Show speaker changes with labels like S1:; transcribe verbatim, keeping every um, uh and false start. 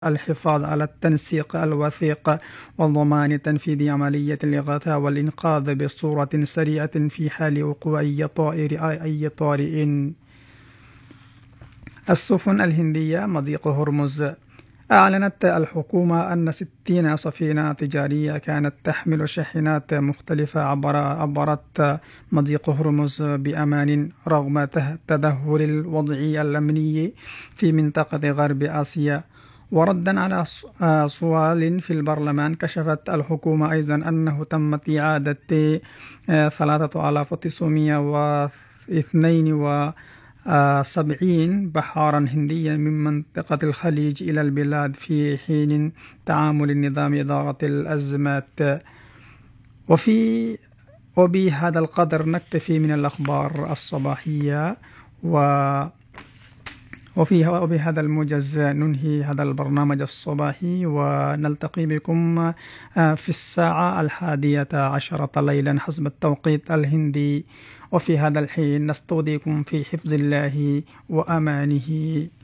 S1: الحفاظ على التنسيق الوثيق وضمان تنفيذ عملية الإغاثة والإنقاذ بصورة سريعة في حال وقوع أي طائر أي طارئ. السفن الهندية مضيق هرمز. أعلنت الحكومة أن ستين سفينة تجارية كانت تحمل شاحنات مختلفة عبر عبرت مضيق هرمز بأمان رغم التدهور الوضعي الأمني في منطقة غرب آسيا. وردا على سؤال في البرلمان، كشفت الحكومة أيضا أنه تمت إعادة ثلاثة آلاف وتسعمائة واثنين وسبعين بحارا هنديا من منطقة الخليج إلى البلاد في حين تعامل نظام إدارة الأزمات. وفي وبهذا القدر نكتفي من الأخبار الصباحية، و وفيها وبهذا الموجز ننهي هذا البرنامج الصباحي، ونلتقي بكم في الساعة الحادية عشرة ليلا حسب التوقيت الهندي. وفي هذا الحين نستودعكم في حفظ الله وأمانه.